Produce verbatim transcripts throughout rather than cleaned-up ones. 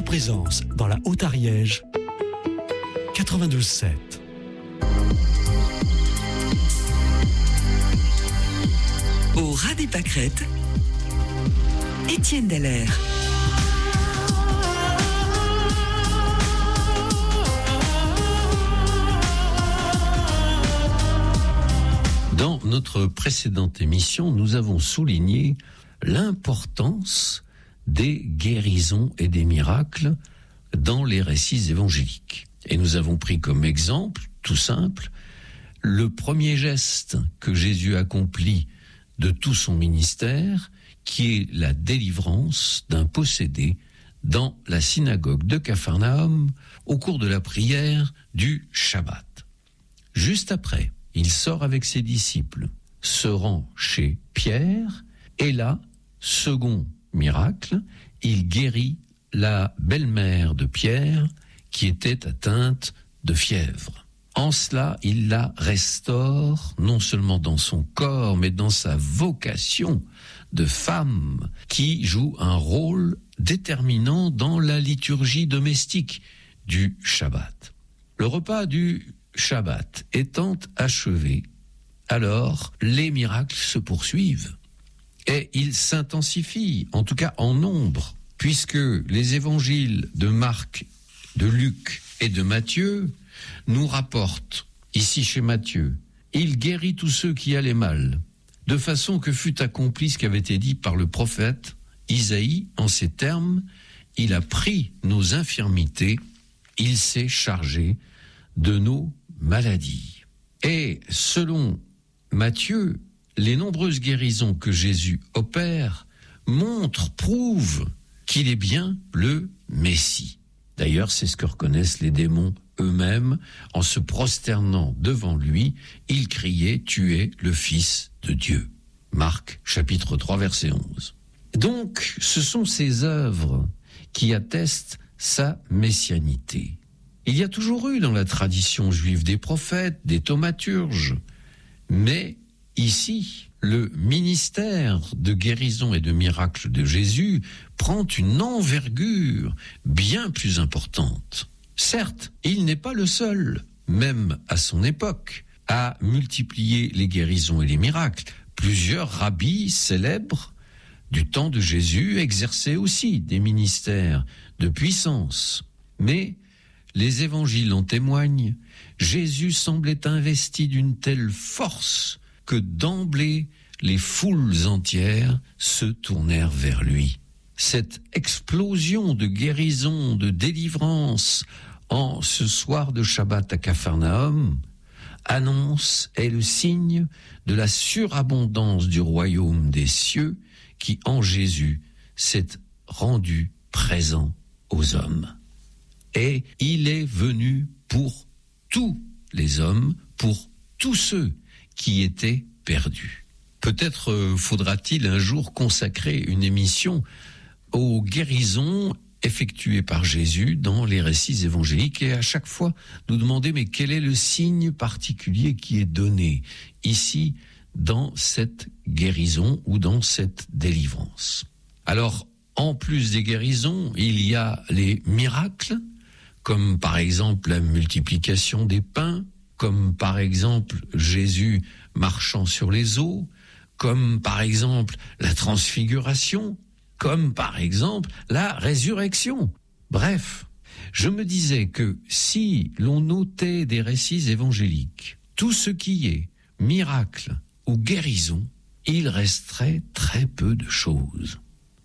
présence dans la Haute-Ariège, quatre-vingt-douze sept. Au ras des pâquerettes, Étienne Dallaire. Dans notre précédente émission, nous avons souligné l'importance des guérisons et des miracles dans les récits évangéliques. Et nous avons pris comme exemple, tout simple, le premier geste que Jésus accomplit de tout son ministère, qui est la délivrance d'un possédé dans la synagogue de Capharnaüm au cours de la prière du Shabbat. Juste après, il sort avec ses disciples, se rend chez Pierre, et là, second miracle, il guérit la belle-mère de Pierre qui était atteinte de fièvre. En cela, il la restaure, non seulement dans son corps, mais dans sa vocation de femme qui joue un rôle déterminant dans la liturgie domestique du Shabbat. Le repas du Shabbat étant achevé, alors les miracles se poursuivent et ils s'intensifient, en tout cas en nombre, puisque les évangiles de Marc, de Luc et de Matthieu nous rapportent, ici chez Matthieu, il guérit tous ceux qui allaient mal, de façon que fut accompli ce qui avait été dit par le prophète Isaïe en ces termes, il a pris nos infirmités, il s'est chargé de nos maladies. Et selon Matthieu, les nombreuses guérisons que Jésus opère montrent, prouvent qu'il est bien le Messie. D'ailleurs, c'est ce que reconnaissent les démons eux-mêmes en se prosternant devant lui. Ils criaient « Tu es le Fils de Dieu ». Marc, chapitre trois, verset onze. Donc, ce sont ces œuvres qui attestent sa messianité. Il y a toujours eu dans la tradition juive des prophètes, des thaumaturges, mais ici, le ministère de guérison et de miracles de Jésus prend une envergure bien plus importante. Certes, il n'est pas le seul, même à son époque, à multiplier les guérisons et les miracles. Plusieurs rabbis célèbres du temps de Jésus exerçaient aussi des ministères de puissance. Mais les évangiles en témoignent, Jésus semblait investi d'une telle force que d'emblée, les foules entières se tournèrent vers lui. Cette explosion de guérison, de délivrance en ce soir de Shabbat à Capharnaüm annonce, est le signe de la surabondance du royaume des cieux qui, en Jésus, s'est rendu présent aux hommes. Et il est venu pour tous les hommes, pour tous ceux qui étaient perdus. Peut-être euh, faudra-t-il un jour consacrer une émission aux guérisons effectuées par Jésus dans les récits évangéliques et à chaque fois nous demander mais quel est le signe particulier qui est donné ici dans cette guérison ou dans cette délivrance. Alors, en plus des guérisons, il y a les miracles, comme par exemple la multiplication des pains, comme par exemple Jésus marchant sur les eaux, comme par exemple la transfiguration, comme par exemple la résurrection. Bref, je me disais que si l'on notait des récits évangéliques, tout ce qui est miracle ou guérison, il resterait très peu de choses.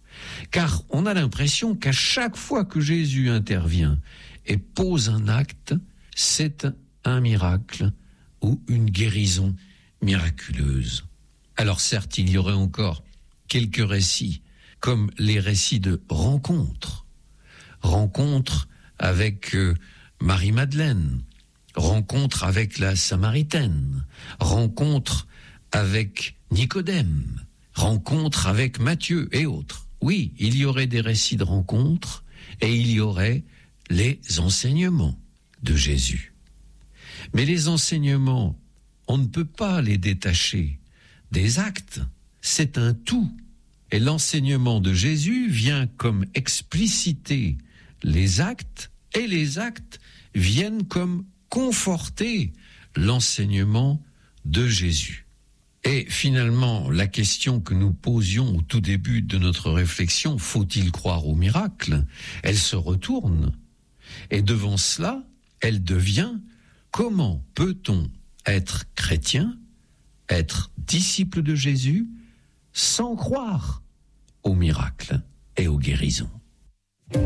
Car on a l'impression qu'à chaque fois que Jésus intervient et pose un acte, c'est un miracle ou une guérison miraculeuse. Alors certes, il y aurait encore quelques récits, comme les récits de rencontres. Rencontre avec euh, Marie-Madeleine, rencontre avec la Samaritaine, rencontre avec Nicodème, rencontre avec Matthieu et autres. Oui, il y aurait des récits de rencontres et il y aurait les enseignements de Jésus. Mais les enseignements, on ne peut pas les détacher des actes. C'est un tout. Et l'enseignement de Jésus vient comme expliciter les actes, et les actes viennent comme conforter l'enseignement de Jésus. Et finalement, la question que nous posions au tout début de notre réflexion, faut-il croire au miracle? Elle se retourne. Et devant cela, elle devient, comment peut-on être chrétien, être disciple de Jésus, sans croire au miracle et aux guérisons?